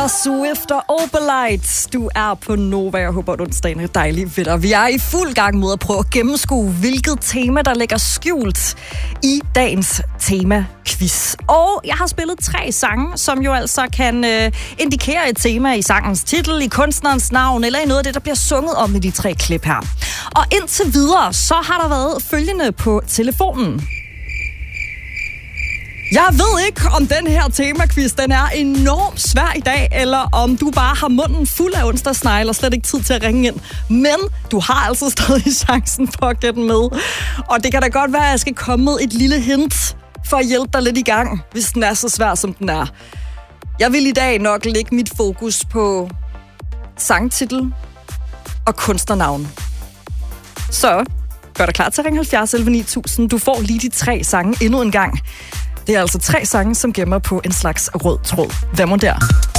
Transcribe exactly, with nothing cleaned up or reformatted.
Taylor Swift og Opalite. Du er på Nova. Jeg håber, at onsdagen er dejlig ved dig. Vi er i fuld gang med at prøve at gennemskue, hvilket tema, der ligger skjult i dagens tema-quiz. Og jeg har spillet tre sange, som jo altså kan øh, indikere et tema i sangens titel, i kunstnerens navn, eller i noget af det, der bliver sunget om i de tre klip her. Og indtil videre, så har der været følgende på telefonen. Jeg ved ikke, om den her temaquiz, den er enormt svær i dag, eller om du bare har munden fuld af onsdagsnegle og slet ikke tid til at ringe ind. Men du har altså stadig chancen for at gætte med. Og det kan da godt være, at jeg skal komme med et lille hint for at hjælpe dig lidt i gang, hvis den er så svær, som den er. Jeg vil i dag nok lægge mit fokus på sangtitel og kunstnernavn. Så gør dig klar til at ringe halvfjerds elleve ni tusind. Du får lige de tre sange endnu en gang. Det er altså tre sange, som gemmer på en slags rød tråd. Hvad må der?